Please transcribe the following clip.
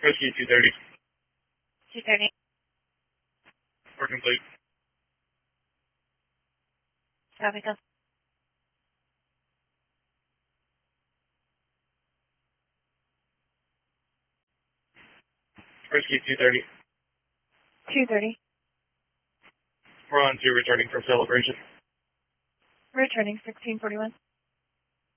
Rescue 230. 230. We're complete. Copy, go. Rescue 230. 230. We're on to returning from celebration. Returning 1641.